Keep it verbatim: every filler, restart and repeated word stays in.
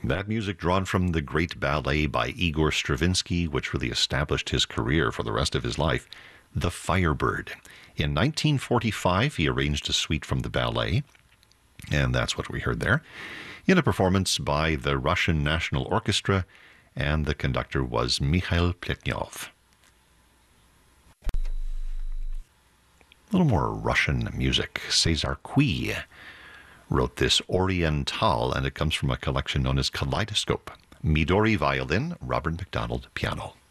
That music drawn from the great ballet by Igor Stravinsky, which really established his career for the rest of his life, The Firebird. In nineteen forty-five, he arranged a suite from the ballet, and that's what we heard there, in a performance by the Russian National Orchestra, and the conductor was Mikhail Pletnyov. A little more Russian music. César Cui wrote this Oriental, and it comes from a collection known as Kaleidoscope. Midori violin, Robert McDonald piano.